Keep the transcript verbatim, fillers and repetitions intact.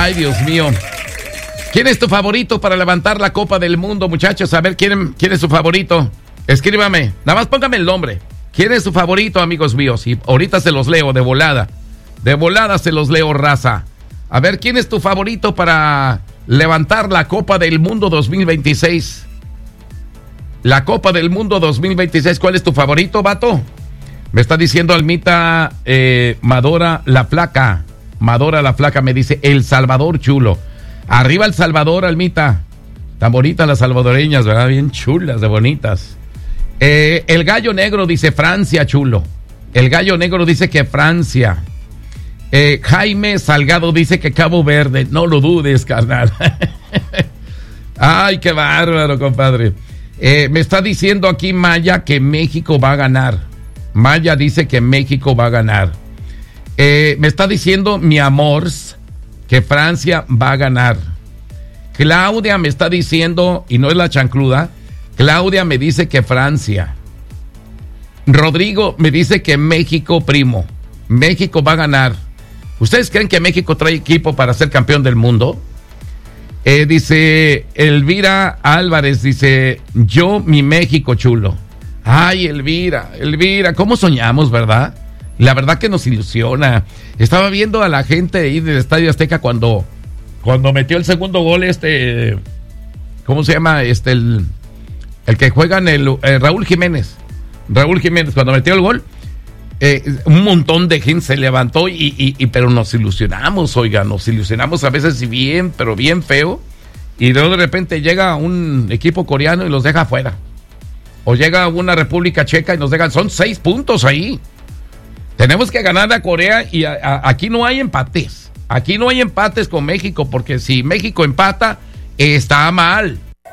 Ay, Dios mío. ¿Quién es tu favorito para levantar la Copa del Mundo, muchachos? A ver, ¿quién, quién es su favorito? Escríbame. Nada más póngame el nombre. ¿Quién es su favorito, amigos míos? Y ahorita se los leo de volada. De volada se los leo, raza. A ver, ¿quién es tu favorito para levantar la Copa del Mundo dos mil veintiséis? La Copa del Mundo dos mil veintiséis, ¿cuál es tu favorito, vato? Me está diciendo Almita eh, Madora la Flaca. Madora la Flaca me dice El Salvador, chulo. Arriba El Salvador, Almita. Tan bonitas las salvadoreñas, ¿verdad? Bien chulas, de bonitas. Eh, el Gallo Negro dice Francia, chulo. El Gallo Negro dice que Francia. Eh, Jaime Salgado dice que Cabo Verde. No lo dudes, carnal. Ay, qué bárbaro, compadre. Eh, me está diciendo aquí Maya que México va a ganar. Maya dice que México va a ganar. Eh, me está diciendo mi amor que Francia va a ganar. Claudia me está diciendo, y no es la chancluda, Claudia me dice que Francia. Rodrigo me dice que México, primo. México va a ganar. ¿Ustedes creen que México trae equipo para ser campeón del mundo? Eh, dice Elvira Álvarez, dice, yo mi México, chulo. Ay, Elvira, Elvira, ¿cómo soñamos, verdad? La verdad que nos ilusiona. Estaba viendo a la gente ahí del Estadio Azteca cuando, cuando metió el segundo gol este, ¿cómo se llama? Este, el, el que juega en el, eh, Raúl Jiménez. Raúl Jiménez, cuando metió el gol, eh, un montón de gente se levantó y, y, y pero nos ilusionamos, oiga, nos ilusionamos a veces bien, pero bien feo. Y luego de repente llega un equipo coreano y los deja afuera. O llega una República Checa y nos dejan, son seis puntos ahí. Tenemos que ganar a Corea y a, a, aquí no hay empates. Aquí no hay empates con México, porque si México empata, está mal.